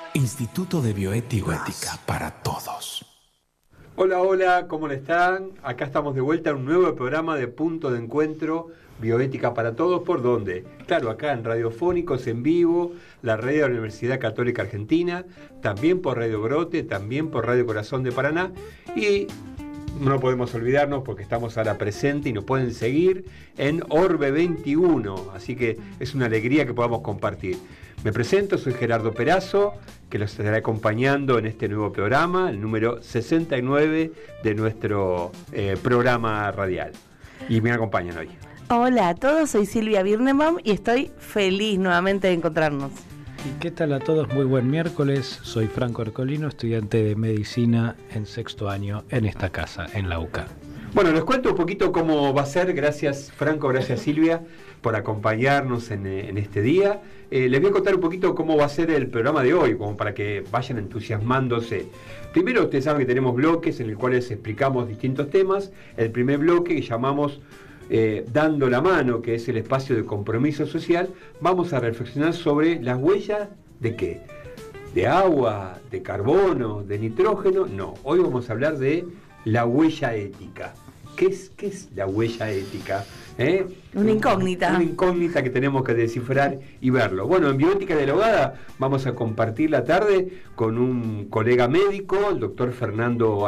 Instituto de Bioética para Todos. Hola, hola, ¿cómo le están? Acá estamos de vuelta en un nuevo programa de Punto de Encuentro Bioética para Todos. ¿Por dónde? Claro, acá en Radiofónicos en vivo, la radio de la Universidad Católica Argentina, también por Radio Brote, también por Radio Corazón de Paraná, y no podemos olvidarnos porque estamos ahora presente y nos pueden seguir en Orbe 21, así que es una alegría que podamos compartir. Me presento, soy Gerardo Perazo, que los estaré acompañando en este nuevo programa, el número 69 de nuestro programa radial. Y me acompañan hoy. Hola a todos, soy Silvia Birnebaum y estoy feliz nuevamente de encontrarnos. ¿Y qué tal a todos? Muy buen miércoles. Soy Franco Ercolino, estudiante de medicina en sexto año en esta casa, en la UCA. Bueno, les cuento un poquito cómo va a ser. Gracias Franco, gracias Silvia por acompañarnos en este día. Les voy a contar un poquito cómo va a ser el programa de hoy, como para que vayan entusiasmándose. Primero, ustedes saben que tenemos bloques en los cuales explicamos distintos temas. El primer bloque que llamamos Dando la Mano, que es el espacio de compromiso social, vamos a reflexionar sobre las huellas de ¿qué? ¿De agua? ¿De carbono? ¿De nitrógeno? No, hoy vamos a hablar de la huella ética. ¿Qué es la huella ética? Una incógnita. Una incógnita que tenemos que descifrar y verlo. Bueno, en Bioética Dialogada vamos a compartir la tarde con un colega médico, el doctor Fernando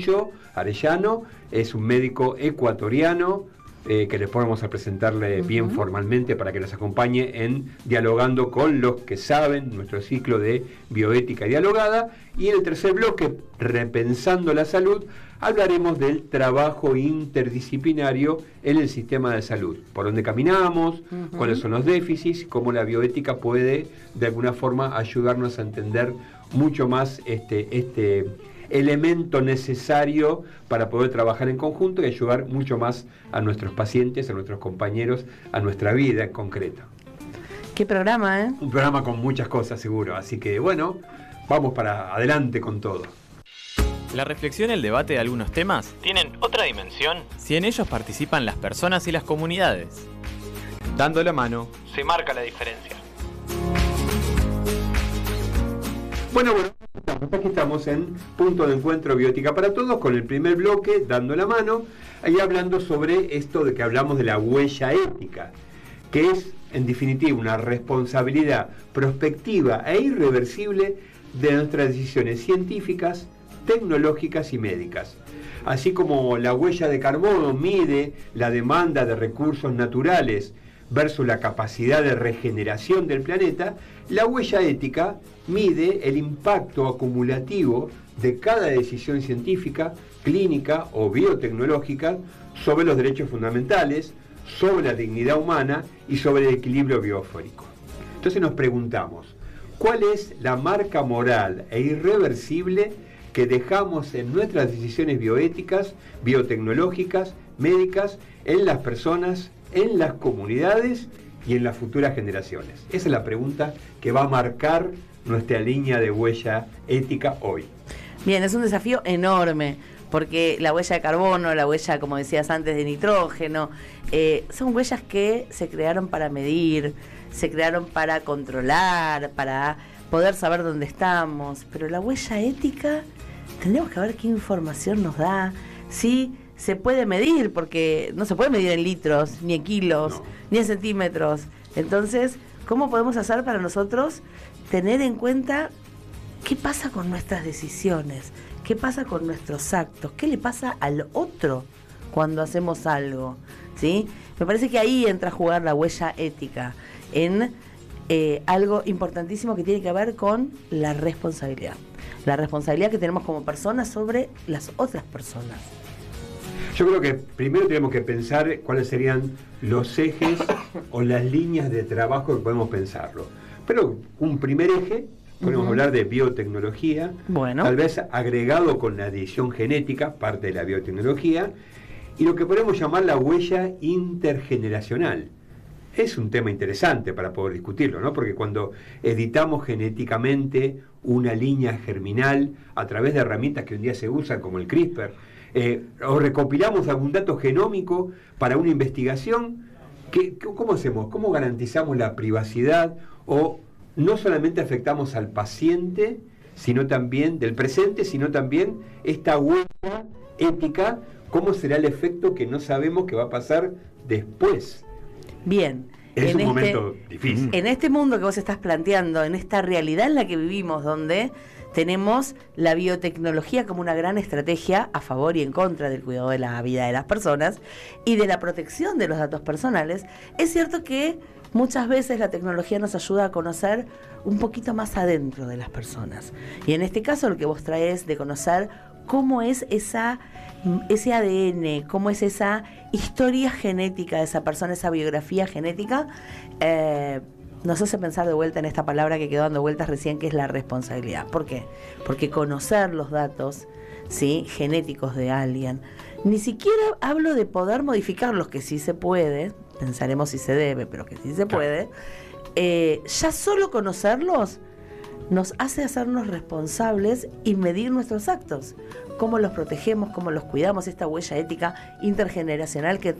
Arellano, es un médico ecuatoriano, que les vamos a presentarle bien formalmente para que nos acompañe en Dialogando con los que saben, nuestro ciclo de Bioética Dialogada. Y en el tercer bloque, Repensando la Salud, hablaremos del trabajo interdisciplinario en el sistema de salud, por dónde caminamos, cuáles son los déficits, cómo la bioética puede de alguna forma ayudarnos a entender mucho más este elemento necesario para poder trabajar en conjunto y ayudar mucho más a nuestros pacientes, a nuestros compañeros, a nuestra vida en concreto. Qué programa, ¿eh? Un programa con muchas cosas, seguro. Así que, bueno, vamos para adelante con todo. La reflexión y el debate de algunos temas tienen otra dimensión si en ellos participan las personas y las comunidades. Dando la mano, se marca la diferencia. Bueno, aquí estamos en Punto de Encuentro Bioética para Todos, con el primer bloque, Dando la Mano, ahí hablando sobre esto de que hablamos de la huella ética, que es, en definitiva, una responsabilidad prospectiva e irreversible de nuestras decisiones científicas, tecnológicas y médicas. Así como la huella de carbono mide la demanda de recursos naturales versus la capacidad de regeneración del planeta, la huella ética mide el impacto acumulativo de cada decisión científica, clínica o biotecnológica sobre los derechos fundamentales, sobre la dignidad humana y sobre el equilibrio biosférico. Entonces nos preguntamos, ¿cuál es la marca moral e irreversible que dejamos en nuestras decisiones bioéticas, biotecnológicas, médicas, en las personas, en las comunidades y en las futuras generaciones? Esa es la pregunta que va a marcar nuestra línea de huella ética hoy. Bien, es un desafío enorme, porque la huella de carbono, la huella, como decías antes, de nitrógeno, son huellas que se crearon para medir, se crearon para controlar, para poder saber dónde estamos, pero la huella ética, tendríamos que ver qué información nos da, si se puede medir, porque no se puede medir en litros, ni en kilos, ni en centímetros. Entonces, ¿cómo podemos hacer para nosotros tener en cuenta qué pasa con nuestras decisiones, qué pasa con nuestros actos, qué le pasa al otro cuando hacemos algo? ¿Sí? Me parece que ahí entra a jugar la huella ética, en algo importantísimo que tiene que ver con la responsabilidad que tenemos como personas sobre las otras personas. Yo creo que primero tenemos que pensar cuáles serían los ejes o las líneas de trabajo que podemos pensarlo. Pero un primer eje, podemos hablar de biotecnología, tal vez agregado con la edición genética, parte de la biotecnología, y lo que podemos llamar la huella intergeneracional. Es un tema interesante para poder discutirlo, ¿no? Porque cuando editamos genéticamente una línea germinal a través de herramientas que hoy en día se usan, como el CRISPR, o recopilamos algún dato genómico para una investigación, ¿cómo hacemos? ¿Cómo garantizamos la privacidad o no solamente afectamos al paciente, sino también del presente, sino también esta huella ética, cómo será el efecto que no sabemos que va a pasar después. Bien. Es un momento difícil. En este mundo que vos estás planteando, en esta realidad en la que vivimos, donde tenemos la biotecnología como una gran estrategia a favor y en contra del cuidado de la vida de las personas y de la protección de los datos personales, es cierto que muchas veces la tecnología nos ayuda a conocer un poquito más adentro de las personas. Y en este caso lo que vos traes de conocer cómo es ese ADN, cómo es esa historia genética de esa persona, esa biografía genética, nos hace pensar de vuelta en esta palabra que quedó dando vueltas recién, que es la responsabilidad. ¿Por qué? Porque conocer los datos, ¿sí?, genéticos de alguien, ni siquiera hablo de poder modificarlos, que sí se puede, pensaremos si se debe, pero que sí se puede, ya solo conocerlos nos hace hacernos responsables y medir nuestros actos, cómo los protegemos, cómo los cuidamos. Esta huella ética intergeneracional que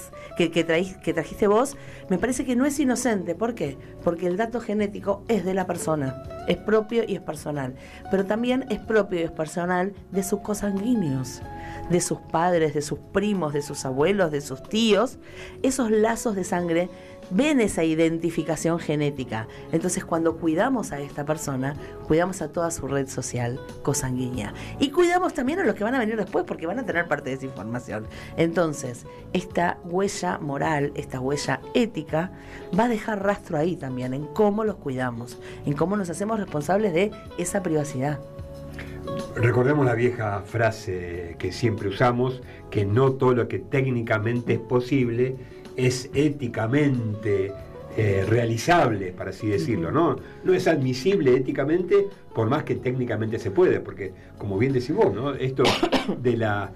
trajiste vos, me parece que no es inocente. ¿Por qué? Porque el dato genético es de la persona, es propio y es personal, pero también es propio y es personal de sus cosanguíneos, de sus padres, de sus primos, de sus abuelos, de sus tíos. Esos lazos de sangre ven esa identificación genética. Entonces, cuando cuidamos a esta persona, cuidamos a toda su red social cosanguínea. Y cuidamos también a los que van a venir después, porque van a tener parte de esa información. Entonces, esta huella moral, esta huella ética, va a dejar rastro ahí también, en cómo los cuidamos, en cómo nos hacemos responsables de esa privacidad. Recordemos la vieja frase que siempre usamos, que no todo lo que técnicamente es posible es éticamente realizable, para así decirlo, ¿no? No es admisible éticamente, por más que técnicamente se puede, porque, como bien decís vos, ¿no?, esto de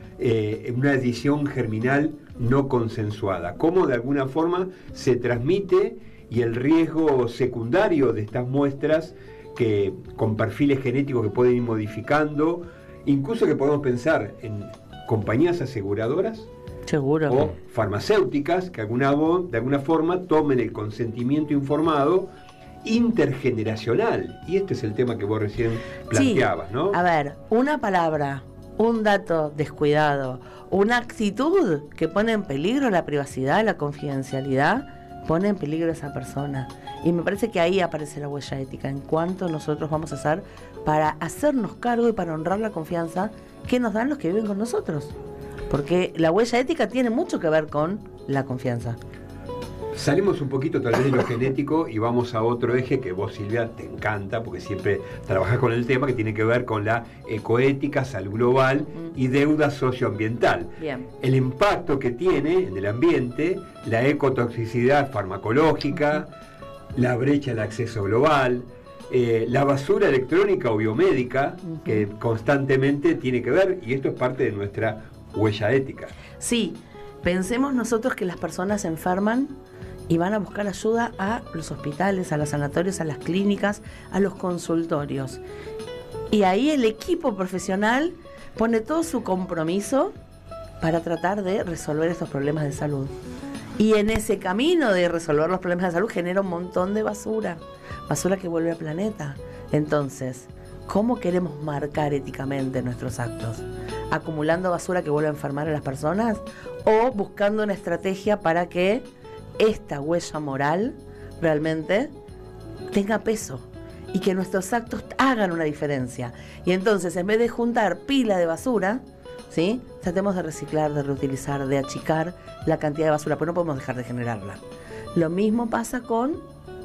una edición germinal no consensuada, cómo de alguna forma se transmite, y el riesgo secundario de estas muestras que con perfiles genéticos que pueden ir modificando, incluso que podemos pensar en compañías aseguradoras, seguro, o farmacéuticas que de alguna forma tomen el consentimiento informado intergeneracional. Y este es el tema que vos recién planteabas, ¿no? A ver, una palabra, un dato descuidado, una actitud que pone en peligro la privacidad, la confidencialidad, pone en peligro a esa persona. Y me parece que ahí aparece la huella ética, en cuanto nosotros vamos a hacer para hacernos cargo y para honrar la confianza que nos dan los que viven con nosotros. Porque la huella ética tiene mucho que ver con la confianza. Salimos un poquito tal vez de lo genético y vamos a otro eje que vos, Silvia, te encanta, porque siempre trabajás con el tema, que tiene que ver con la ecoética, salud global y deuda socioambiental. Bien. El impacto que tiene en el ambiente, la ecotoxicidad farmacológica, la brecha de acceso global, la basura electrónica o biomédica, que constantemente tiene que ver, y esto es parte de nuestra huella ética. Sí, pensemos nosotros que las personas se enferman y van a buscar ayuda a los hospitales, a los sanatorios, a las clínicas, a los consultorios. Y ahí el equipo profesional pone todo su compromiso para tratar de resolver estos problemas de salud. Y en ese camino de resolver los problemas de salud genera un montón de basura que vuelve al planeta. Entonces, ¿cómo queremos marcar éticamente nuestros actos? ¿Acumulando basura que vuelve a enfermar a las personas? ¿O buscando una estrategia para que esta huella moral realmente tenga peso y que nuestros actos hagan una diferencia? Y entonces, en vez de juntar pila de basura, ¿sí?, tratemos de reciclar, de reutilizar, de achicar la cantidad de basura, pero no podemos dejar de generarla. Lo mismo pasa con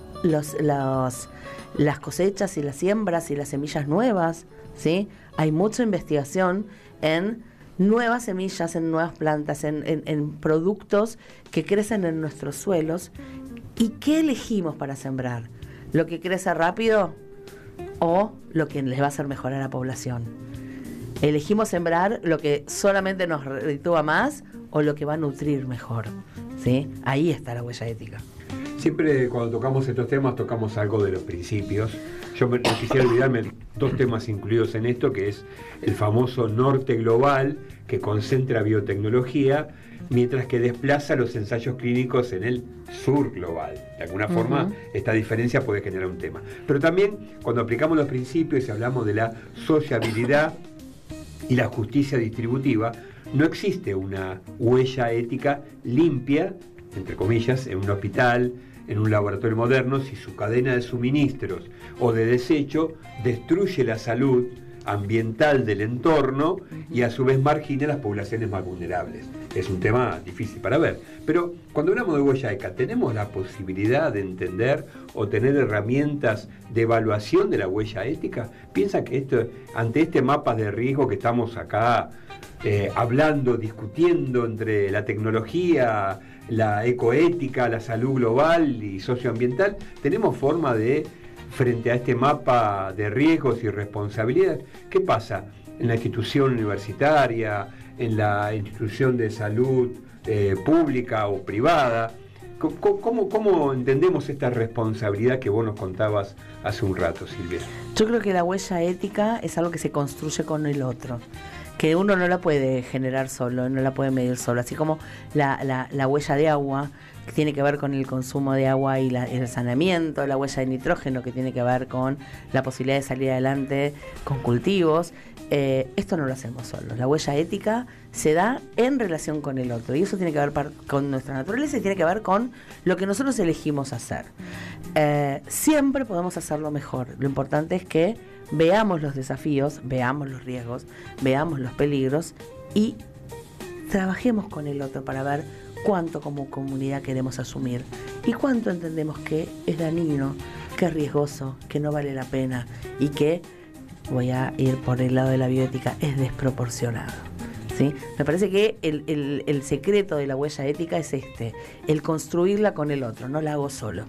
las cosechas y las siembras y las semillas nuevas, ¿sí? Hay mucha investigación en nuevas semillas, en nuevas plantas, en productos que crecen en nuestros suelos. ¿Y qué elegimos para sembrar? ¿Lo que crece rápido o lo que les va a hacer mejorar a la población? ¿Elegimos sembrar lo que solamente nos reditúa más o lo que va a nutrir mejor? ¿Sí? Ahí está la huella ética. Siempre cuando tocamos estos temas tocamos algo de los principios. yo no quisiera olvidarme dos temas incluidos en esto, que es el famoso norte global, que concentra biotecnología, mientras que desplaza los ensayos clínicos en el sur global. De alguna forma, esta diferencia puede generar un tema. Pero también, cuando aplicamos los principios y hablamos de la sociabilidad y la justicia distributiva, no existe una huella ética limpia, entre comillas, en un hospital, en un laboratorio moderno, si su cadena de suministros o de desecho destruye la salud ambiental del entorno y a su vez margina las poblaciones más vulnerables. Es un tema difícil para ver. Pero cuando hablamos de huella ética, ¿tenemos la posibilidad de entender o tener herramientas de evaluación de la huella ética? Piensa que ante este mapa de riesgo que estamos acá hablando, discutiendo entre la tecnología, la ecoética, la salud global y socioambiental, ¿tenemos forma de, frente a este mapa de riesgos y responsabilidades, qué pasa en la institución universitaria, en la institución de salud pública o privada? ¿Cómo entendemos esta responsabilidad que vos nos contabas hace un rato, Silvia? Yo creo que la huella ética es algo que se construye con el otro, que uno no la puede generar solo, no la puede medir solo, así como la huella de agua, que tiene que ver con el consumo de agua y el saneamiento, la huella de nitrógeno, que tiene que ver con la posibilidad de salir adelante con cultivos. Esto no lo hacemos solos. La huella ética se da en relación con el otro, y eso tiene que ver con nuestra naturaleza y tiene que ver con lo que nosotros elegimos hacer. Siempre podemos hacerlo mejor. Lo importante es que veamos los desafíos, veamos los riesgos, veamos los peligros y trabajemos con el otro para ver cuánto como comunidad queremos asumir y cuánto entendemos que es dañino, que es riesgoso, que no vale la pena y que, voy a ir por el lado de la bioética, es desproporcionado. ¿Sí? Me parece que el secreto de la huella ética es el construirla con el otro, no la hago solo.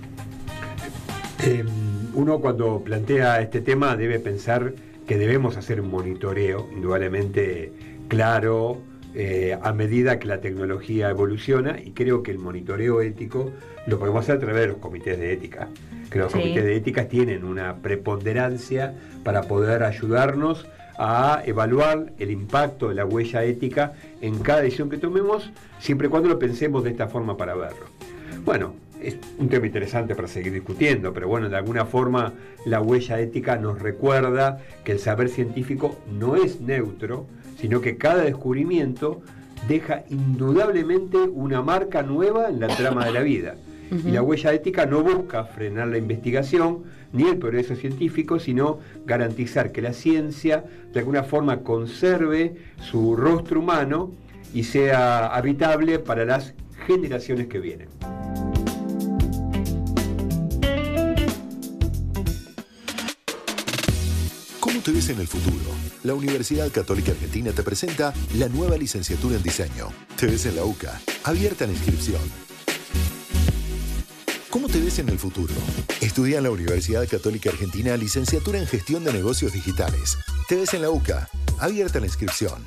Uno cuando plantea este tema debe pensar que debemos hacer un monitoreo indudablemente claro a medida que la tecnología evoluciona, y creo que el monitoreo ético lo podemos hacer a través de los comités de ética. Que los comités de ética tienen una preponderancia para poder ayudarnos a evaluar el impacto de la huella ética en cada decisión que tomemos, siempre y cuando lo pensemos de esta forma para verlo. Bueno, es un tema interesante para seguir discutiendo, pero bueno, de alguna forma la huella ética nos recuerda que el saber científico no es neutro, sino que cada descubrimiento deja indudablemente una marca nueva en la trama de la vida. Y la huella ética no busca frenar la investigación ni el progreso científico, sino garantizar que la ciencia de alguna forma conserve su rostro humano y sea habitable para las generaciones que vienen. ¿Cómo te ves en el futuro? La Universidad Católica Argentina te presenta la nueva licenciatura en diseño. Te ves en la UCA, abierta la inscripción. ¿Cómo te ves en el futuro? Estudia en la Universidad Católica Argentina licenciatura en Gestión de Negocios Digitales. Te ves en la UCA, abierta la inscripción.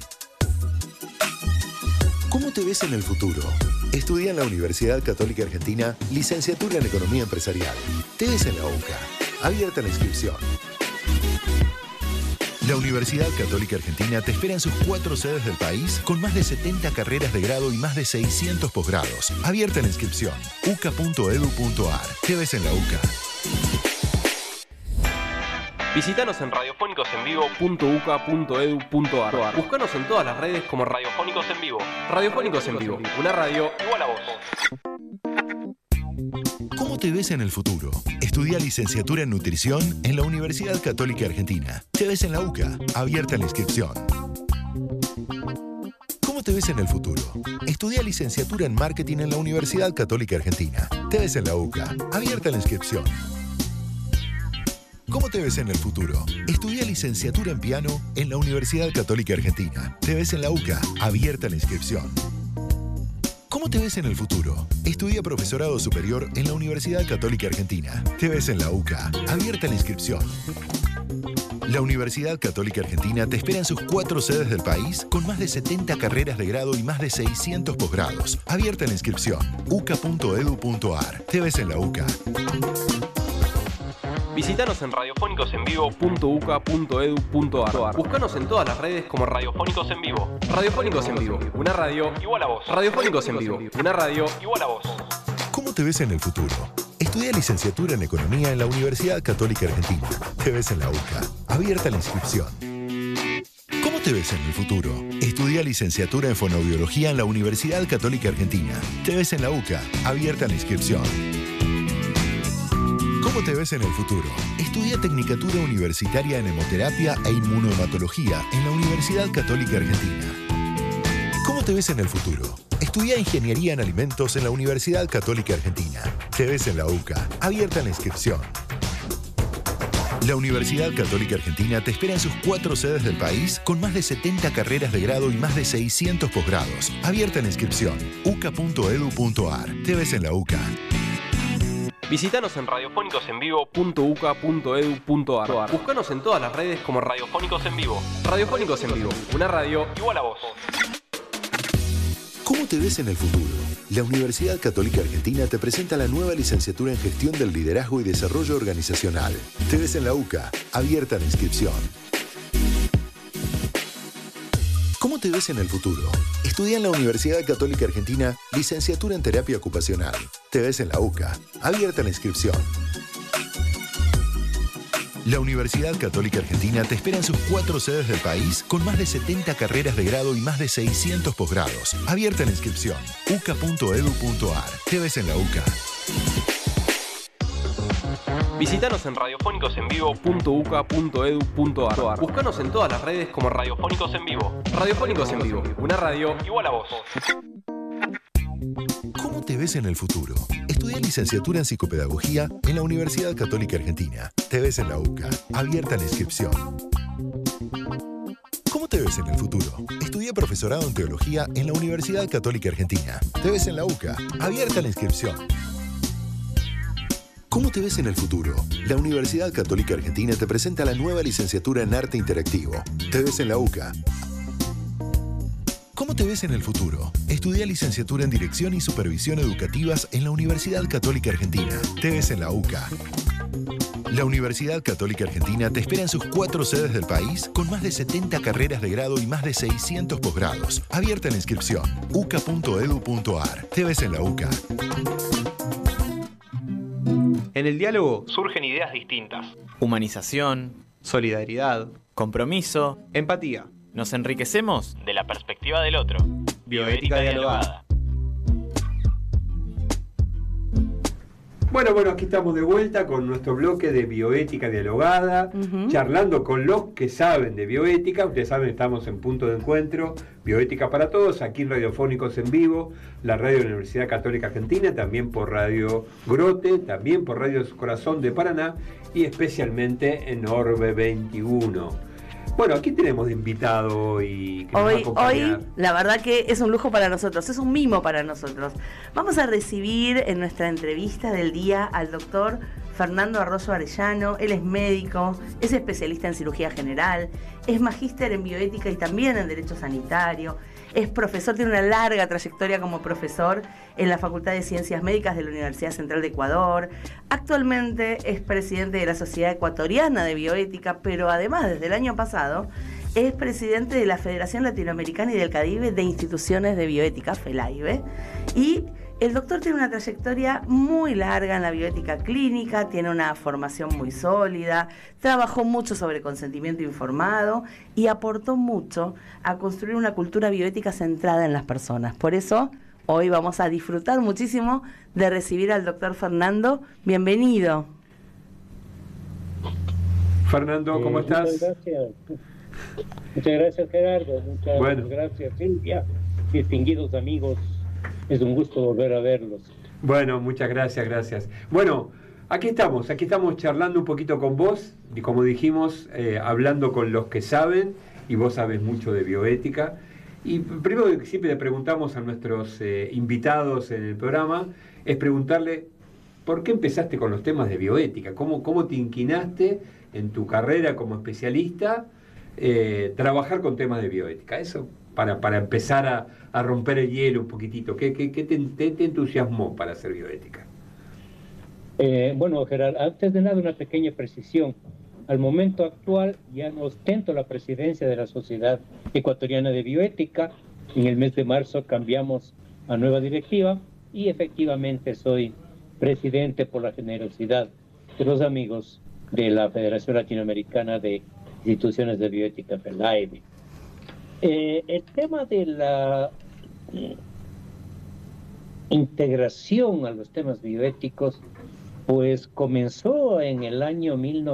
¿Cómo te ves en el futuro? Estudia en la Universidad Católica Argentina licenciatura en Economía Empresarial. Te ves en la UCA, abierta la inscripción. La Universidad Católica Argentina te espera en sus 4 sedes del país con más de 70 carreras de grado y más de 600 posgrados. Abierta la inscripción. uca.edu.ar. Te ves en la UCA. Visítanos en radiofónicosenvivo.uca.edu.ar. Búscanos en todas las redes como Radiofónicos en Vivo. Radiofónicos en Vivo, una radio igual a vos. ¿Cómo te ves en el futuro? Estudia licenciatura en Nutrición en la Universidad Católica Argentina. Te ves en la UCA, abierta la inscripción. ¿Cómo te ves en el futuro? Estudia licenciatura en Marketing en la Universidad Católica Argentina. Te ves en la UCA, abierta la inscripción. ¿Cómo te ves en el futuro? Estudia licenciatura en Piano en la Universidad Católica Argentina. Te ves en la UCA, abierta la inscripción. ¿Cómo te ves en el futuro? Estudia profesorado superior en la Universidad Católica Argentina. Te ves en la UCA, abierta la inscripción. La Universidad Católica Argentina te espera en sus 4 sedes del país con más de 70 carreras de grado y más de 600 posgrados. Abierta la inscripción. uca.edu.ar. Te ves en la UCA. Visítanos en radiofónicosenvivo.uca.edu.ar. Búscanos en todas las redes como Radiofónicos en Vivo. Radiofónicos en Vivo, una radio igual a vos. Radiofónicos en Vivo, una radio igual a vos. ¿Cómo te ves en el futuro? Estudia licenciatura en Economía en la Universidad Católica Argentina. Te ves en la UCA. Abierta la inscripción. ¿Cómo te ves en el futuro? Estudia licenciatura en Fonoaudiología en la Universidad Católica Argentina. Te ves en la UCA. Abierta la inscripción. ¿Cómo te ves en el futuro? Estudia Tecnicatura Universitaria en Hemoterapia e Inmunohematología en la Universidad Católica Argentina. ¿Cómo te ves en el futuro? Estudia Ingeniería en Alimentos en la Universidad Católica Argentina. Te ves en la UCA. Abierta la inscripción. La Universidad Católica Argentina te espera en sus 4 sedes del país con más de 70 carreras de grado y más de 600 posgrados. Abierta la inscripción. uca.edu.ar. Te ves en la UCA. Visítanos en radiofónicosenvivo.uca.edu.ar. Búscanos en todas las redes como Radiofónicos en Vivo. Radiofónicos en Vivo, una radio igual a vos. ¿Cómo te ves en el futuro? La Universidad Católica Argentina te presenta la nueva licenciatura en Gestión del Liderazgo y Desarrollo Organizacional. Te ves en la UCA. Abierta la inscripción. ¿Cómo te ves en el futuro? Estudia en la Universidad Católica Argentina Licenciatura en Terapia Ocupacional. Te ves en la UCA. Abierta la inscripción. La Universidad Católica Argentina te espera en sus 4 sedes del país con más de 70 carreras de grado y más de 600 posgrados. Abierta la inscripción. uca.edu.ar. Te ves en la UCA. Visítanos en radiofónicosenvivo.uca.edu.ar. Búscanos en todas las redes como Radiofónicos en Vivo. Radiofónicos en Vivo, una radio igual a vos. ¿Cómo te ves en el futuro? Estudia licenciatura en Psicopedagogía en la Universidad Católica Argentina. Te ves en la UCA. Abierta la inscripción. ¿Cómo te ves en el futuro? Estudia profesorado en Teología en la Universidad Católica Argentina. Te ves en la UCA. Abierta la inscripción. ¿Cómo te ves en el futuro? La Universidad Católica Argentina te presenta la nueva licenciatura en Arte Interactivo. Te ves en la UCA. ¿Cómo te ves en el futuro? Estudia licenciatura en Dirección y Supervisión Educativas en la Universidad Católica Argentina. Te ves en la UCA. La Universidad Católica Argentina te espera en sus 4 sedes del país con más de 70 carreras de grado y más de 600 posgrados. Abierta la inscripción. uca.edu.ar. Te ves en la UCA. En el diálogo surgen ideas distintas. Humanización, Solidaridad, compromiso, empatía. nos enriquecemos de la perspectiva del otro. Bioética dialogada. Bueno, aquí estamos de vuelta con nuestro bloque de bioética dialogada, charlando con los que saben de bioética. Ustedes saben, estamos en Punto de Encuentro, Bioética para Todos, aquí en Radiofónicos en Vivo, la radio de la Universidad Católica Argentina, también por Radio Grote, también por Radio Corazón de Paraná y especialmente en Orbe 21. Bueno, aquí tenemos de invitado hoy. Hoy, la verdad que es un lujo para nosotros, es un mimo para nosotros. Vamos a recibir en nuestra entrevista del día al doctor Fernando Arroyo Arellano. Él es médico, es especialista en cirugía general, es magíster en bioética y también en derecho sanitario. Es profesor, tiene una larga trayectoria como profesor en la Facultad de Ciencias Médicas de la Universidad Central de Ecuador. Actualmente es presidente de la Sociedad Ecuatoriana de Bioética, pero además desde el año pasado es presidente de la Federación Latinoamericana y del Caribe de Instituciones de Bioética, FELAIBE. Y el doctor tiene una trayectoria muy larga en la bioética clínica, tiene una formación muy sólida, trabajó mucho sobre consentimiento informado y aportó mucho a construir una cultura bioética centrada en las personas. Por eso, hoy vamos a disfrutar muchísimo de recibir al doctor Fernando. Bienvenido. Fernando, ¿cómo estás? Muchas gracias. Muchas gracias, Gerardo. Muchas gracias, Silvia. Distinguidos amigos. Es un gusto volver a verlos. Bueno, muchas gracias. Bueno, aquí estamos charlando un poquito con vos, y como dijimos, hablando con los que saben, y vos sabes mucho de bioética. Y primero que siempre le preguntamos a nuestros invitados en el programa, es preguntarle, ¿por qué empezaste con los temas de bioética? ¿Cómo te inquinaste en tu carrera como especialista trabajar con temas de bioética? Eso para empezar a romper el hielo un poquitito. ¿Qué te entusiasmó para hacer bioética? Bueno, Gerardo, antes de nada una pequeña precisión. Al momento actual ya no ostento la presidencia de la Sociedad Ecuatoriana de Bioética. En el mes de marzo cambiamos a nueva directiva y efectivamente soy presidente por la generosidad de los amigos de la Federación Latinoamericana de Instituciones de Bioética, FELAIBE. El tema de la integración a los temas bioéticos pues comenzó en el año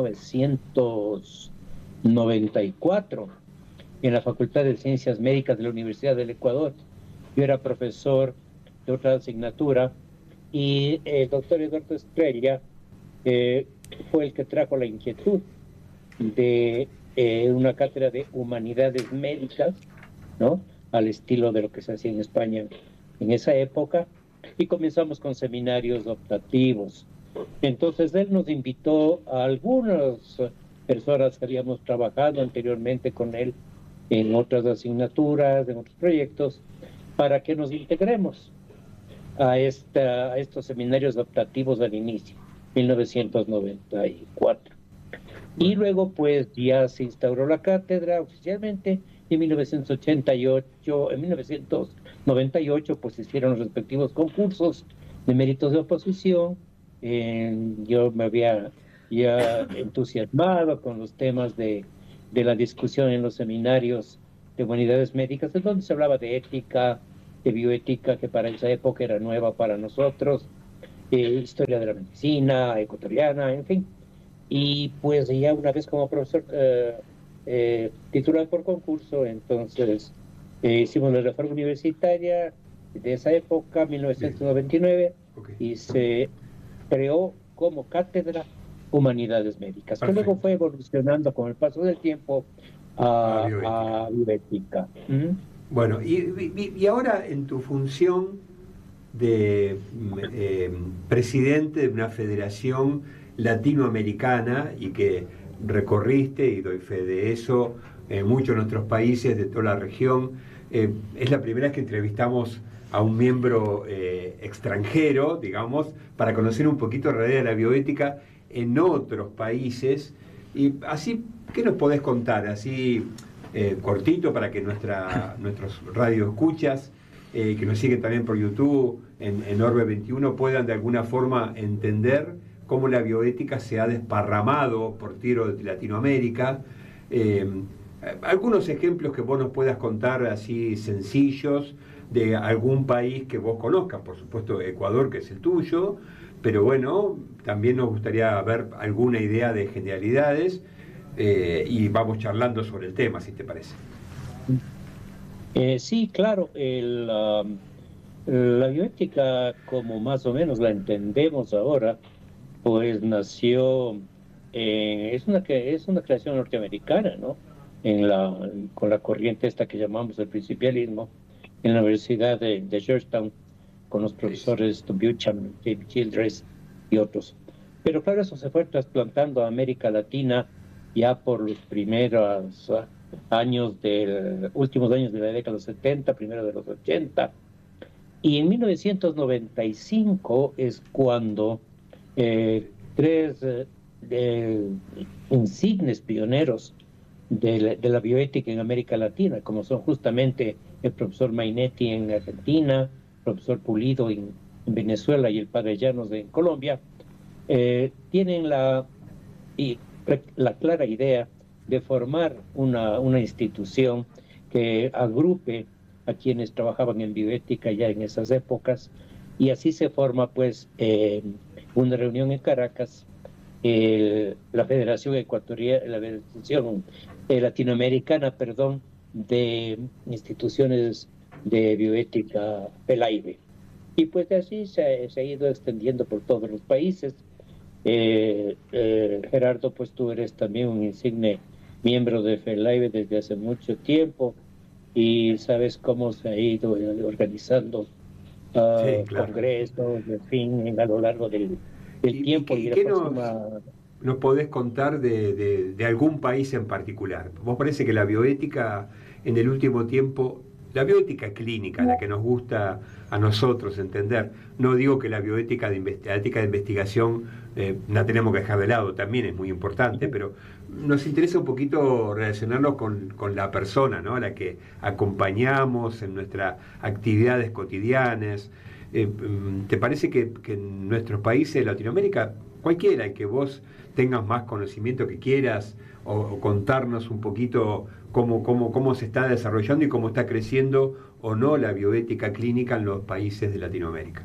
1994 en la Facultad de Ciencias Médicas de la Universidad del Ecuador. Yo era profesor de otra asignatura y el doctor Eduardo Estrella fue el que trajo la inquietud de una cátedra de humanidades médicas, ¿no?, al estilo de lo que se hacía en España en esa época, y comenzamos con seminarios optativos. Entonces él nos invitó a algunas personas que habíamos trabajado anteriormente con él en otras asignaturas, en otros proyectos, para que nos integremos a estos seminarios optativos al inicio, 1994. Y luego pues ya se instauró la cátedra oficialmente en 1998 pues se hicieron los respectivos concursos de méritos de oposición. Yo me había ya entusiasmado con los temas de la discusión en los seminarios de humanidades médicas, en donde se hablaba de ética, de bioética, que para esa época era nueva para nosotros, historia de la medicina ecuatoriana, en fin. Y pues ya una vez como profesor titulado por concurso, entonces hicimos la reforma universitaria de esa época, 1999, y se creó como cátedra Humanidades Médicas, que luego fue evolucionando con el paso del tiempo a bioética. Bueno, y ahora en tu función de presidente de una federación latinoamericana, y que recorriste, y doy fe de eso, muchos de nuestros países de toda la región, es la primera vez que entrevistamos a un miembro extranjero, digamos, para conocer un poquito la realidad de la bioética en otros países. Y así, ¿qué nos podés contar? Así, cortito, para que nuestros radioescuchas, que nos siguen también por YouTube, en Orbe 21, puedan de alguna forma entender cómo la bioética se ha desparramado por tierra de Latinoamérica. Algunos ejemplos que vos nos puedas contar así sencillos, de algún país que vos conozcas, por supuesto Ecuador, que es el tuyo, pero bueno, también nos gustaría ver alguna idea de generalidades, y vamos charlando sobre el tema, si te parece. Sí, claro, la bioética, como más o menos la entendemos ahora, pues nació, es una creación norteamericana, ¿no? Con la corriente esta que llamamos el principialismo, en la Universidad de Georgetown, con los profesores Buchan, David Childress y otros. Pero claro, eso se fue trasplantando a América Latina ya por los primeros últimos años de la década de los 70, primero de los 80. Y en 1995 es cuando tres insignes pioneros de la bioética en América Latina, como son justamente el profesor Mainetti en Argentina, el profesor Pulido en Venezuela y el padre Llanos en Colombia, tienen la clara idea de formar una institución que agrupe a quienes trabajaban en bioética ya en esas épocas, y así se forma pues una reunión en Caracas, la Federación Latinoamericana, de instituciones de bioética, FELAIBE. Y pues así se ha ido extendiendo por todos los países. Gerardo, pues tú eres también un insigne miembro de FELAIBE desde hace mucho tiempo, y sabes cómo se ha ido organizando sí, claro, congresos, en fin, a lo largo del tiempo. ¿Y qué nos podés contar de algún país en particular? ¿Vos parece que la bioética en el último tiempo La bioética clínica, la que nos gusta a nosotros entender. No digo que la bioética la ética de investigación la tenemos que dejar de lado, también es muy importante, pero nos interesa un poquito relacionarnos con la persona, ¿no? A la que acompañamos en nuestras actividades cotidianas. ¿Te parece que en nuestros países de Latinoamérica, cualquiera, que vos tengas más conocimiento que quieras, o contarnos un poquito cómo se está desarrollando y cómo está creciendo o no la bioética clínica en los países de Latinoamérica?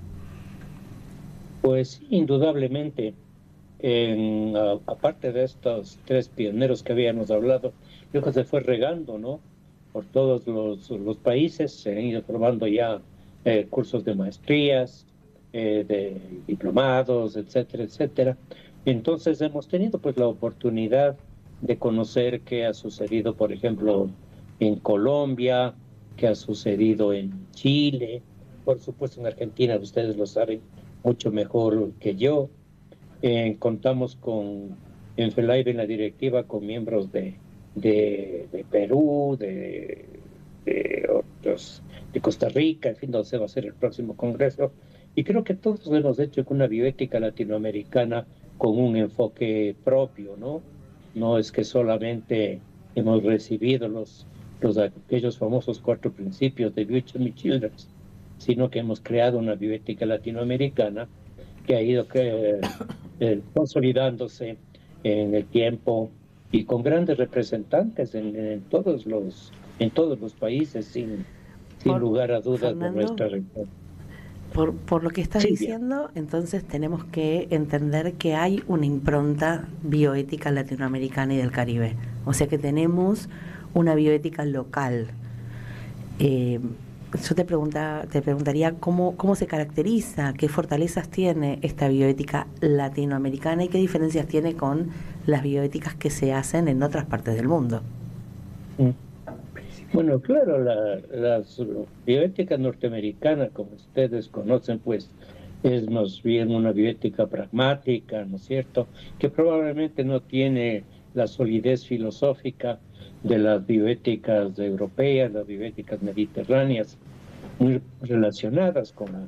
Pues indudablemente, aparte de estos 3 pioneros que habíamos hablado, creo que se fue regando, ¿no? Por todos los países, se han ido formando ya cursos de maestrías, de diplomados, etcétera, etcétera. Entonces hemos tenido pues la oportunidad de conocer qué ha sucedido, por ejemplo, en Colombia, qué ha sucedido en Chile, por supuesto en Argentina, ustedes lo saben mucho mejor que yo. Contamos en FELAIB, en la directiva, con miembros de Perú, de otros, de Costa Rica, en fin, donde se va a hacer el próximo congreso. Y creo que todos hemos hecho una bioética latinoamericana con un enfoque propio, ¿no? No es que solamente hemos recibido aquellos famosos 4 principios de Beauchamp y Childress, sino que hemos creado una bioética latinoamericana que ha ido consolidándose en el tiempo y con grandes representantes en todos los países, sin lugar a dudas, Fernando, de nuestra región. Por lo que estás diciendo, entonces tenemos que entender que hay una impronta bioética latinoamericana y del Caribe. O sea que tenemos una bioética local. Yo te preguntaría cómo se caracteriza, qué fortalezas tiene esta bioética latinoamericana y qué diferencias tiene con las bioéticas que se hacen en otras partes del mundo. Bueno, claro, la bioética norteamericana, como ustedes conocen, pues es más bien una bioética pragmática, ¿no es cierto?, que probablemente no tiene la solidez filosófica de las bioéticas europeas, las bioéticas mediterráneas, muy relacionadas con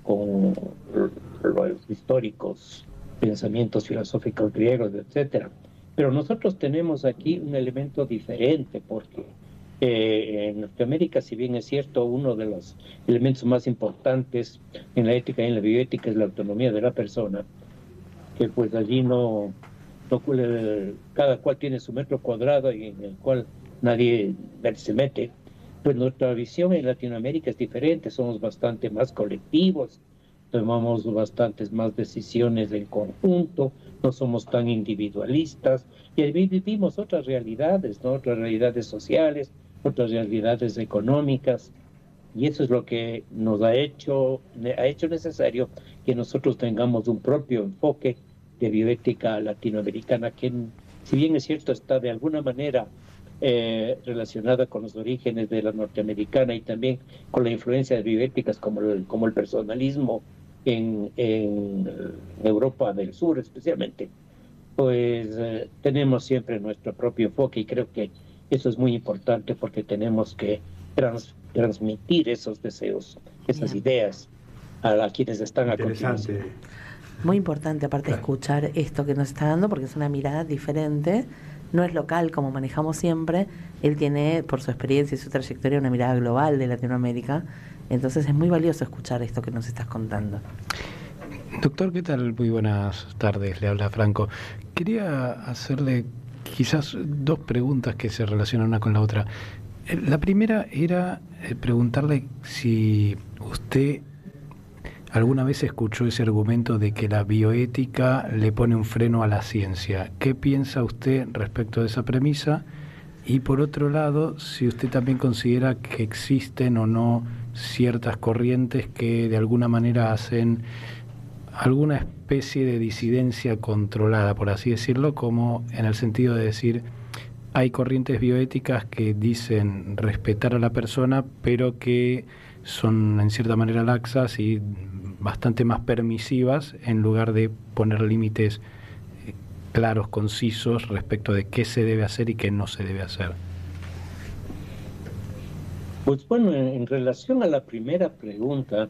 los históricos pensamientos filosóficos griegos, etcétera. Pero nosotros tenemos aquí un elemento diferente, porque en Norteamérica, si bien es cierto, uno de los elementos más importantes en la ética y en la bioética es la autonomía de la persona, que pues allí cada cual tiene su metro cuadrado y en el cual nadie se mete. Pues nuestra visión en Latinoamérica es diferente, somos bastante más colectivos, tomamos bastantes más decisiones en conjunto, no somos tan individualistas, y ahí vivimos otras realidades, ¿no? Otras realidades sociales, otras realidades económicas, y eso es lo que nos ha hecho necesario que nosotros tengamos un propio enfoque de bioética latinoamericana, que si bien es cierto está de alguna manera relacionada con los orígenes de la norteamericana y también con la influencia de bioéticas como el personalismo en Europa del Sur especialmente, pues tenemos siempre nuestro propio enfoque, y creo que eso es muy importante porque tenemos que transmitir esos deseos, esas ideas a quienes están a continuación. Muy importante, aparte, escuchar esto que nos está dando, porque es una mirada diferente, no es local como manejamos siempre. Él tiene, por su experiencia y su trayectoria, una mirada global de Latinoamérica, entonces es muy valioso escuchar esto que nos estás contando. Doctor, ¿qué tal? Muy buenas tardes, le habla Franco. Quería hacerle quizás 2 preguntas que se relacionan una con la otra. La primera era preguntarle si usted alguna vez escuchó ese argumento de que la bioética le pone un freno a la ciencia. ¿Qué piensa usted respecto de esa premisa? Y por otro lado, si usted también considera que existen o no ciertas corrientes que de alguna manera hacen alguna especie de disidencia controlada, por así decirlo, como en el sentido de decir, hay corrientes bioéticas que dicen respetar a la persona, pero que son en cierta manera laxas y bastante más permisivas, en lugar de poner límites claros, concisos respecto de qué se debe hacer y qué no se debe hacer. Pues bueno, en relación a la primera pregunta,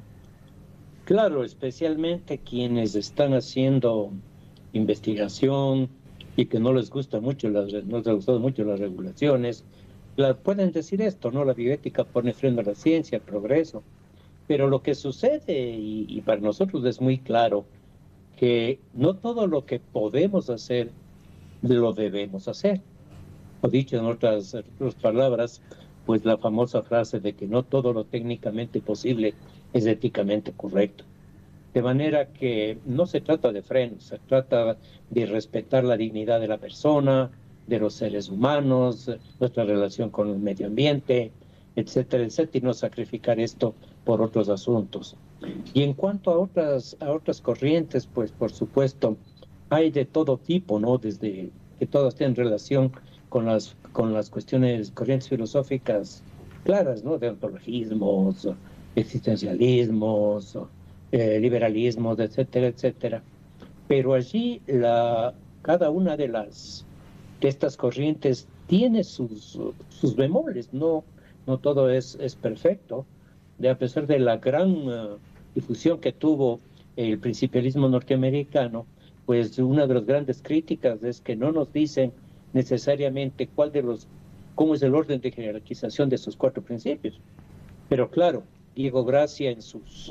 claro, especialmente quienes están haciendo investigación y que no les gusta mucho no les ha gustado mucho las regulaciones, pueden decir esto, ¿no? La bioética pone freno a la ciencia, al progreso. Pero lo que sucede, y para nosotros es muy claro, que no todo lo que podemos hacer lo debemos hacer. O dicho en otras palabras, pues la famosa frase de que no todo lo técnicamente posible es éticamente correcto. De manera que no se trata de frenos, se trata de respetar la dignidad de la persona, de los seres humanos, nuestra relación con el medio ambiente, etcétera, etcétera, y no sacrificar esto por otros asuntos. Y en cuanto a otras corrientes, pues por supuesto hay de todo tipo, ¿no? Desde que todas tienen relación con las cuestiones, corrientes filosóficas claras, ¿no? De ontologismos, existencialismos, liberalismos, etcétera, etcétera. Pero allí cada una de estas corrientes tiene sus bemoles, no todo es perfecto. A pesar de la gran difusión que tuvo el principialismo norteamericano, pues una de las grandes críticas es que no nos dicen necesariamente cómo es el orden de jerarquización de esos 4 principios. Pero claro, Diego Gracia en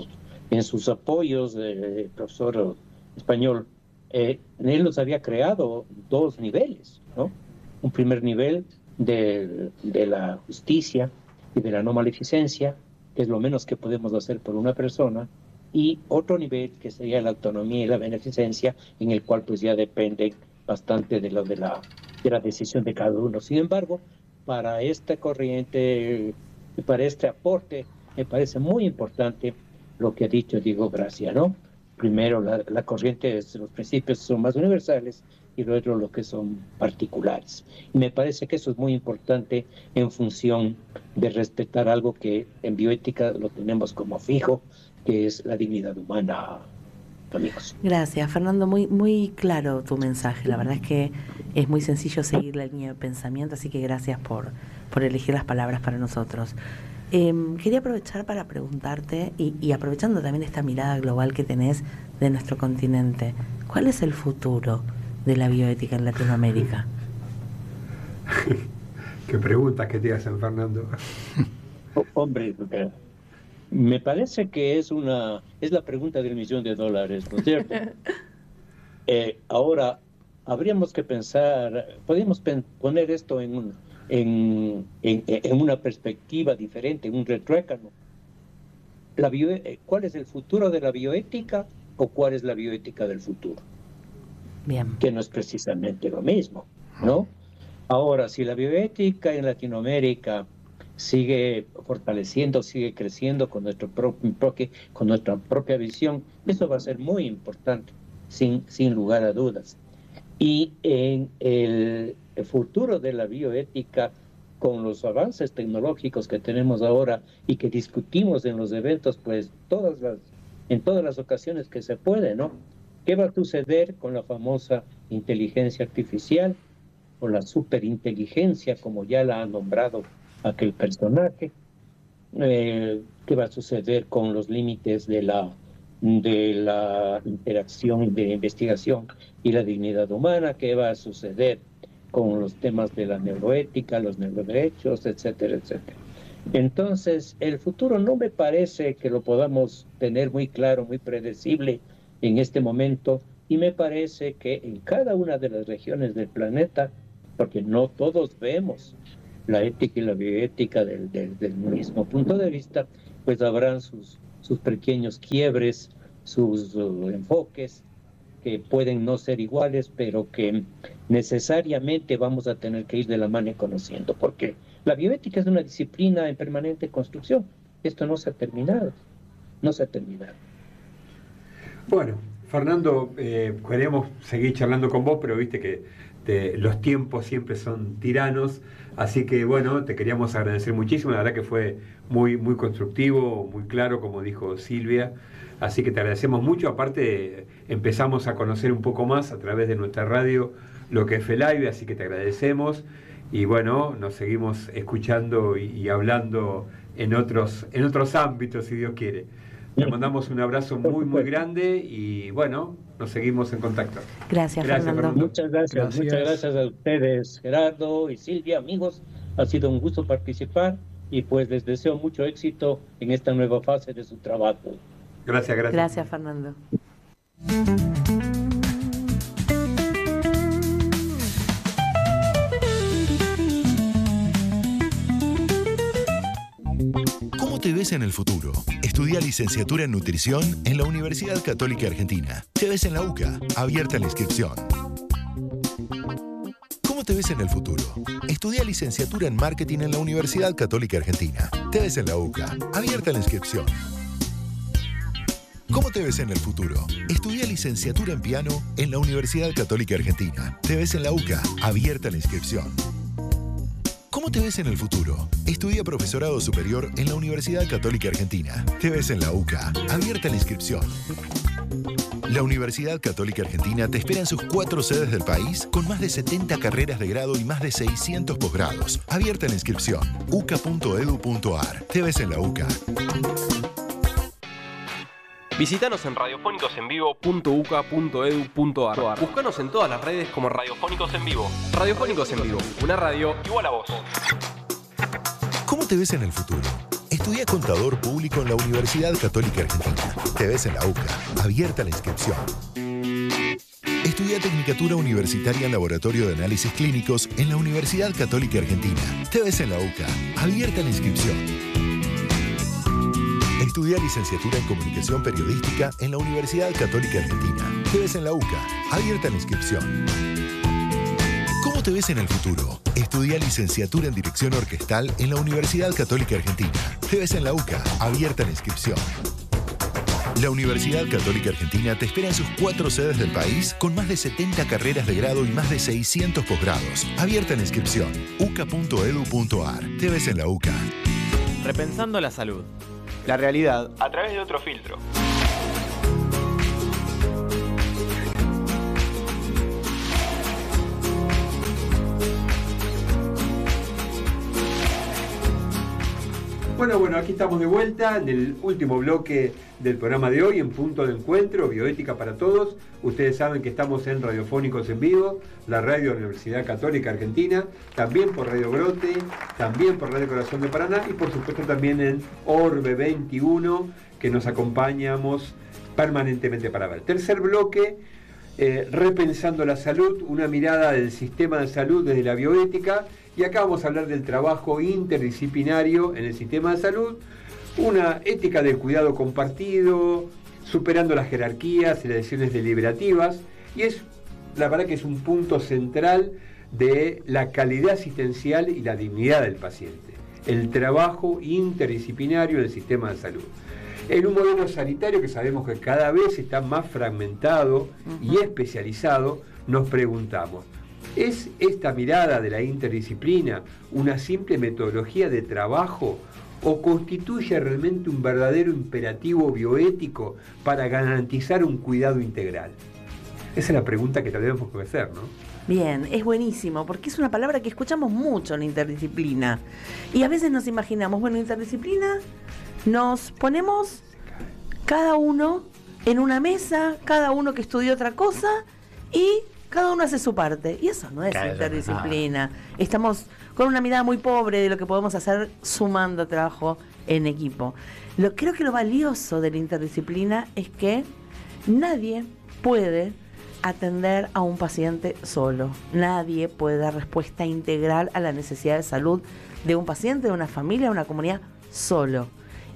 sus apoyos, profesor español, él los había creado 2 niveles, ¿no? Un primer nivel de la justicia y de la no maleficencia, que es lo menos que podemos hacer por una persona, y otro nivel que sería la autonomía y la beneficencia, en el cual pues ya depende bastante de la decisión de cada uno. Sin embargo, para esta corriente, para este aporte, me parece muy importante lo que ha dicho Diego Gracia, ¿no? Primero, la corriente, los principios son más universales, y luego lo que son particulares. Y me parece que eso es muy importante en función de respetar algo que en bioética lo tenemos como fijo, que es la dignidad humana, amigos. Gracias, Fernando, muy, muy claro tu mensaje. La verdad es que es muy sencillo seguir la línea de pensamiento, así que gracias por elegir las palabras para nosotros. Quería aprovechar para preguntarte, y aprovechando también esta mirada global que tenés de nuestro continente, ¿cuál es el futuro de la bioética en Latinoamérica? Qué preguntas que te hacen, Fernando. Hombre, me parece que es la pregunta del $1.000.000, ¿no es cierto? Ahora, habríamos que pensar, podríamos poner esto en una perspectiva diferente, en un retruécano. ¿Cuál es el futuro de la bioética o cuál es la bioética del futuro? Bien. Que no es precisamente lo mismo, ¿no? Ahora, si la bioética en Latinoamérica sigue fortaleciendo, sigue creciendo con nuestra propia visión, eso va a ser muy importante, sin lugar a dudas. Y en el futuro de la bioética, con los avances tecnológicos que tenemos ahora y que discutimos en los eventos, pues en todas las ocasiones que se puede, ¿no? ¿Qué va a suceder con la famosa inteligencia artificial o la superinteligencia, como ya la ha nombrado aquel personaje? ¿Qué va a suceder con los límites de la interacción y de la investigación y la dignidad humana? ¿Qué va a suceder con los temas de la neuroética, los neuroderechos, etcétera, etcétera? Entonces, el futuro no me parece que lo podamos tener muy claro, muy predecible en este momento, y me parece que en cada una de las regiones del planeta, porque no todos vemos la ética y la bioética del mismo punto de vista, pues habrán sus pequeños quiebres, sus enfoques, que pueden no ser iguales, pero que necesariamente vamos a tener que ir de la mano conociendo, porque la bioética es una disciplina en permanente construcción. Esto no se ha terminado, Bueno, Fernando, queremos seguir charlando con vos, pero viste que los tiempos siempre son tiranos, así que bueno, te queríamos agradecer muchísimo, la verdad que fue muy, muy constructivo, muy claro, como dijo Silvia, así que te agradecemos mucho. Aparte, empezamos a conocer un poco más a través de nuestra radio lo que es FELAIBE, así que te agradecemos, y bueno, nos seguimos escuchando y hablando en otros ámbitos, si Dios quiere. Le mandamos un abrazo muy, muy grande y bueno, nos seguimos en contacto. Gracias, Fernando. Muchas gracias a ustedes, Gerardo y Silvia, amigos. Ha sido un gusto participar y pues les deseo mucho éxito en esta nueva fase de su trabajo. Gracias. Gracias, Fernando. ¿Cómo te ves en el futuro? Estudia licenciatura en nutrición en la Universidad Católica Argentina. ¿Te ves en la UCA? Abierta la inscripción. ¿Cómo te ves en el futuro? Estudia licenciatura en marketing en la Universidad Católica Argentina. ¿Te ves en la UCA? Abierta la inscripción. ¿Cómo te ves en el futuro? Estudia licenciatura en piano en la Universidad Católica Argentina. ¿Te ves en la UCA? Abierta la inscripción. ¿Cómo te ves en el futuro? Estudia profesorado superior en la Universidad Católica Argentina. ¿Te ves en la UCA? Abierta la inscripción. La Universidad Católica Argentina te espera en sus 4 sedes del país con más de 70 carreras de grado y más de 600 posgrados. Abierta la inscripción. uca.edu.ar. ¿Te ves en la UCA? Visítanos en radiofónicosenvivo.uca.edu.ar. Búscanos en todas las redes como Radiofónicos en Vivo. Radiofónicos en Vivo, una radio igual a vos. ¿Cómo te ves en el futuro? Estudia contador público en la Universidad Católica Argentina. ¿Te ves en la UCA? Abierta la inscripción. Estudia Tecnicatura Universitaria en Laboratorio de Análisis Clínicos en la Universidad Católica Argentina. ¿Te ves en la UCA? Abierta la inscripción. Estudia Licenciatura en Comunicación Periodística en la Universidad Católica Argentina. ¿Te ves en la UCA? Abierta la inscripción. ¿Cómo te ves en el futuro? Estudia Licenciatura en Dirección Orquestal en la Universidad Católica Argentina. ¿Te ves en la UCA? Abierta la inscripción. La Universidad Católica Argentina te espera en sus 4 sedes del país con más de 70 carreras de grado y más de 600 posgrados. Abierta la inscripción. uca.edu.ar. ¿Te ves en la UCA? Repensando la salud. La realidad A través de otro filtro. Bueno, aquí estamos de vuelta en el último bloque del programa de hoy, en Punto de Encuentro, Bioética para Todos. Ustedes saben que estamos en Radiofónicos en Vivo, la radio de la Universidad Católica Argentina, también por Radio Brote, también por Radio Corazón de Paraná y por supuesto también en Orbe 21, que nos acompañamos permanentemente para ver. Tercer bloque, repensando la salud, una mirada del sistema de salud desde la bioética. Y acá vamos a hablar del trabajo interdisciplinario en el sistema de salud, una ética del cuidado compartido, superando las jerarquías y las decisiones deliberativas, y es, la verdad que es un punto central de la calidad asistencial y la dignidad del paciente, el trabajo interdisciplinario en el sistema de salud. En un modelo sanitario que sabemos que cada vez está más fragmentado y especializado, nos preguntamos, ¿es esta mirada de la interdisciplina una simple metodología de trabajo o constituye realmente un verdadero imperativo bioético para garantizar un cuidado integral? Esa es la pregunta que tenemos que hacer, ¿no? Bien, es buenísimo, porque es una palabra que escuchamos mucho en interdisciplina. Y a veces nos imaginamos, bueno, interdisciplina, nos ponemos cada uno en una mesa, cada uno que estudió otra cosa y cada uno hace su parte. Y eso no es interdisciplina. Estamos con una mirada muy pobre de lo que podemos hacer sumando trabajo en equipo. Creo que lo valioso de la interdisciplina es que nadie puede atender a un paciente solo. Nadie puede dar respuesta integral a la necesidad de salud de un paciente, de una familia, de una comunidad solo.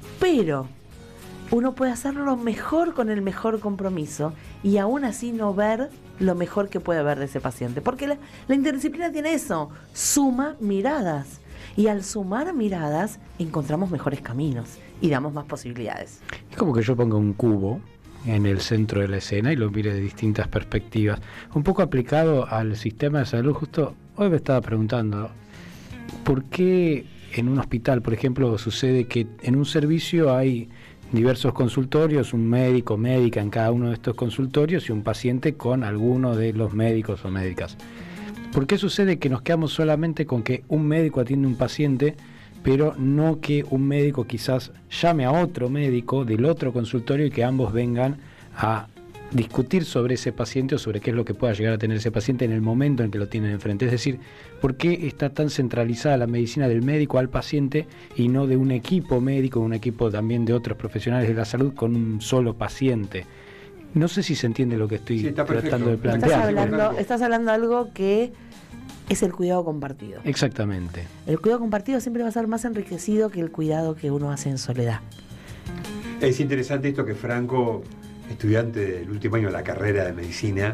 Pero uno puede hacerlo mejor con el mejor compromiso y aún así no ver lo mejor que puede ver de ese paciente. Porque la interdisciplina tiene eso, suma miradas. Y al sumar miradas encontramos mejores caminos y damos más posibilidades. Es como que yo ponga un cubo en el centro de la escena y lo mire de distintas perspectivas. Un poco aplicado al sistema de salud. Justo hoy me estaba preguntando, ¿por qué en un hospital, por ejemplo, sucede que en un servicio hay diversos consultorios, un médico, médica en cada uno de estos consultorios y un paciente con alguno de los médicos o médicas? ¿Por qué sucede que nos quedamos solamente con que un médico atiende a un paciente pero no que un médico quizás llame a otro médico del otro consultorio y que ambos vengan a discutir sobre ese paciente o sobre qué es lo que pueda llegar a tener ese paciente en el momento en que lo tienen enfrente. Es decir, ¿por qué está tan centralizada la medicina del médico al paciente y no de un equipo médico, un equipo también de otros profesionales de la salud con un solo paciente? No sé si se entiende lo que estoy tratando de plantear. Estás hablando de algo que es el cuidado compartido. Exactamente. El cuidado compartido siempre va a ser más enriquecido que el cuidado que uno hace en soledad. Es interesante esto que Franco, estudiante del último año de la carrera de medicina,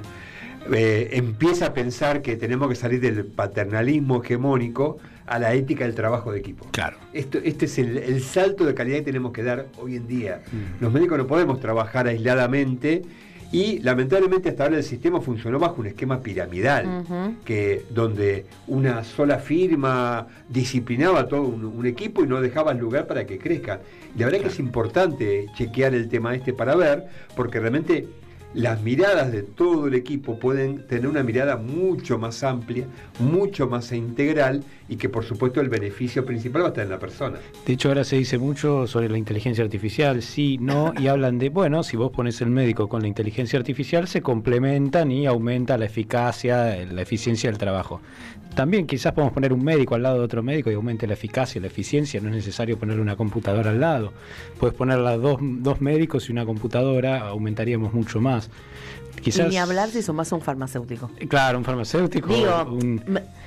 empieza a pensar que tenemos que salir del paternalismo hegemónico a la ética del trabajo de equipo. Claro. Este es el salto de calidad que tenemos que dar hoy en día. Los médicos no podemos trabajar aisladamente y lamentablemente hasta ahora el sistema funcionó bajo un esquema piramidal, donde una sola firma disciplinaba todo un equipo y no dejaba lugar para que crezca. La verdad que es importante chequear el tema para ver, porque realmente las miradas de todo el equipo pueden tener una mirada mucho más amplia, mucho más integral, y que por supuesto el beneficio principal va a estar en la persona. De hecho ahora se dice mucho sobre la inteligencia artificial, sí, no, y hablan de, bueno, si vos pones el médico con la inteligencia artificial se complementan y aumenta la eficacia, la eficiencia del trabajo. También quizás podemos poner un médico al lado de otro médico y aumente la eficacia, la eficiencia, no es necesario ponerle una computadora al lado. Puedes poner dos médicos y una computadora, aumentaríamos mucho más. Quizás, y ni hablar si sumás un farmacéutico. Claro, un farmacéutico, un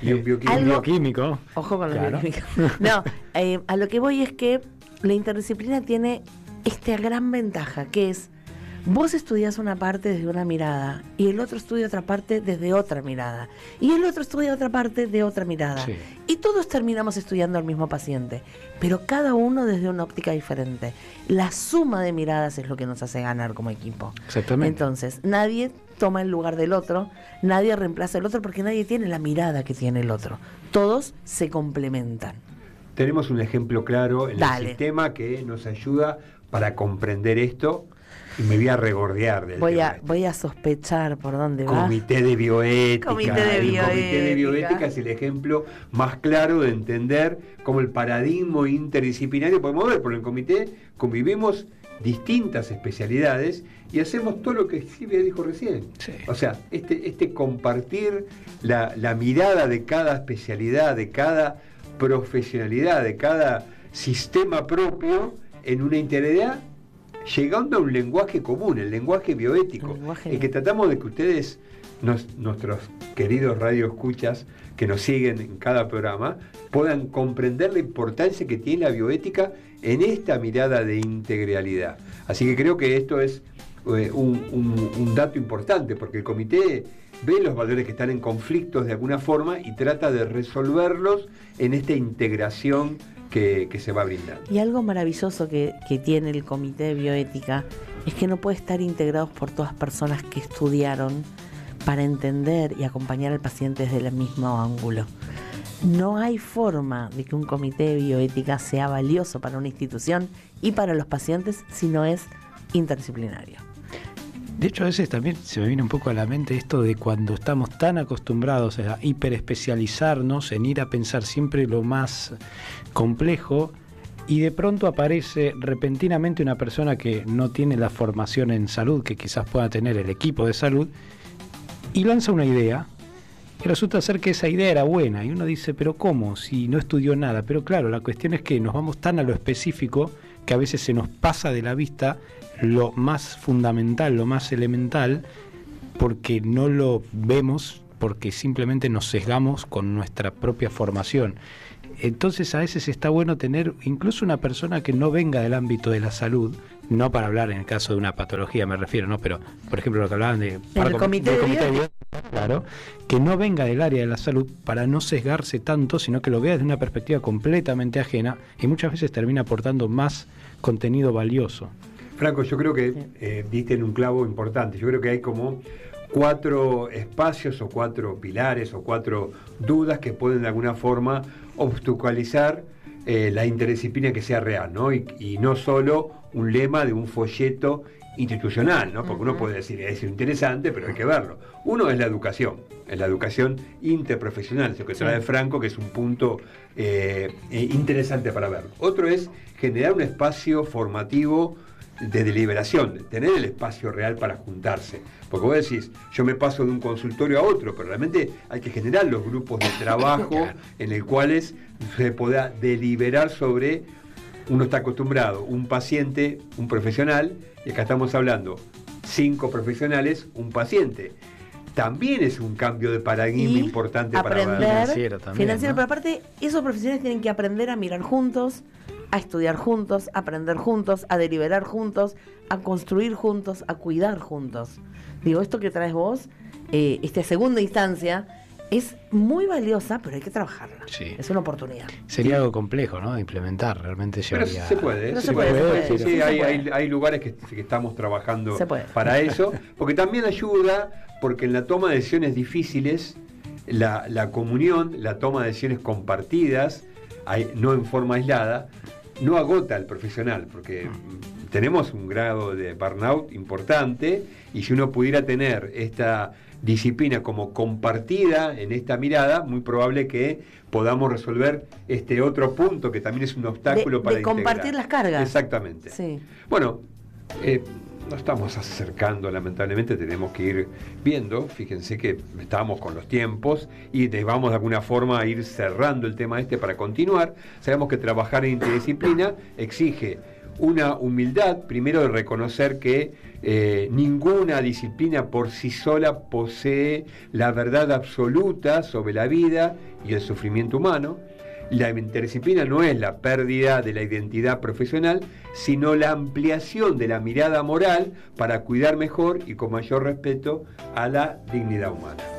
bioquímico. Ojo con los bioquímicos. No, a lo que voy es que la interdisciplina tiene esta gran ventaja, que es vos estudiás una parte desde una mirada y el otro estudia otra parte desde otra mirada y el otro estudia otra parte de otra mirada. Sí. Y todos terminamos estudiando al mismo paciente, pero cada uno desde una óptica diferente. La suma de miradas es lo que nos hace ganar como equipo. Exactamente. Entonces, nadie toma el lugar del otro, nadie reemplaza al otro porque nadie tiene la mirada que tiene el otro. Todos se complementan. Tenemos un ejemplo claro en el sistema que nos ayuda para comprender esto. Y me voy a regordear del tema. Voy a sospechar por dónde va. Comité de Bioética. El Comité de Bioética es el ejemplo más claro de entender cómo el paradigma interdisciplinario podemos ver. Por el comité convivimos distintas especialidades y hacemos todo lo que Silvia dijo recién. Sí. O sea, este compartir la mirada de cada especialidad, de cada profesionalidad, de cada sistema propio en una integralidad, llegando a un lenguaje común, el lenguaje bioético, el que tratamos de que ustedes, nuestros queridos radioescuchas que nos siguen en cada programa, puedan comprender la importancia que tiene la bioética en esta mirada de integralidad. Así que creo que esto es un dato importante, porque el comité ve los valores que están en conflictos de alguna forma y trata de resolverlos en esta integración que se va brindando. Y algo maravilloso que tiene el Comité de Bioética es que no puede estar integrados por todas personas que estudiaron para entender y acompañar al paciente desde el mismo ángulo. No hay forma de que un comité de bioética sea valioso para una institución y para los pacientes si no es interdisciplinario. De hecho, a veces también se me viene un poco a la mente esto de cuando estamos tan acostumbrados a hiperespecializarnos, en ir a pensar siempre lo más complejo, y de pronto aparece repentinamente una persona que no tiene la formación en salud que quizás pueda tener el equipo de salud, y lanza una idea, y resulta ser que esa idea era buena, y uno dice, pero ¿cómo? Si no estudió nada. Pero claro, la cuestión es que nos vamos tan a lo específico que a veces se nos pasa de la vista lo más fundamental, lo más elemental, porque no lo vemos, porque simplemente nos sesgamos con nuestra propia formación. Entonces a veces está bueno tener incluso una persona que no venga del ámbito de la salud, no para hablar en el caso de una patología me refiero, ¿no? Pero por ejemplo lo que hablaban de el comité de bioética, claro, que no venga del área de la salud para no sesgarse tanto, sino que lo vea desde una perspectiva completamente ajena y muchas veces termina aportando más contenido valioso. Franco, yo creo que diste en un clavo importante. Yo creo que hay como 4 espacios o 4 pilares o 4 dudas que pueden de alguna forma obstaculizar la interdisciplina que sea real, ¿no? Y no solo un lema de un folleto institucional, ¿no? Porque uno puede decir, es interesante, pero hay que verlo. Uno es la educación interprofesional, eso que trae Franco, que es un punto interesante para verlo. Otro es generar un espacio formativo de deliberación, tener el espacio real para juntarse. Porque vos decís, yo me paso de un consultorio a otro, pero realmente hay que generar los grupos de trabajo en el cuales se pueda deliberar sobre, uno está acostumbrado, un paciente, un profesional, y acá estamos hablando 5 profesionales, un paciente. También es un cambio de paradigma importante para ver. Financiero también, ¿no? Pero aparte, esos profesionales tienen que aprender a mirar juntos, a estudiar juntos, a aprender juntos, a deliberar juntos, a construir juntos, a cuidar juntos. Digo, esto que traes vos, esta segunda instancia, es muy valiosa, pero hay que trabajarla. Sí. Es una oportunidad. Sería algo complejo, ¿no? De implementar, realmente llevaría... Pero se puede, se puede. Sí, hay lugares que estamos trabajando para eso, porque también ayuda, porque en la toma de decisiones difíciles, la comunión, la toma de decisiones compartidas, no en forma aislada, no agota al profesional, porque tenemos un grado de burnout importante, y si uno pudiera tener esta disciplina como compartida en esta mirada, muy probable que podamos resolver este otro punto que también es un obstáculo para compartir las cargas. Exactamente. Sí. Bueno, nos estamos acercando, lamentablemente tenemos que ir viendo, fíjense que estamos con los tiempos y vamos de alguna forma a ir cerrando el tema para continuar. Sabemos que trabajar en interdisciplina exige una humildad, primero de reconocer que ninguna disciplina por sí sola posee la verdad absoluta sobre la vida y el sufrimiento humano. La interdisciplina no es la pérdida de la identidad profesional, sino la ampliación de la mirada moral para cuidar mejor y con mayor respeto a la dignidad humana.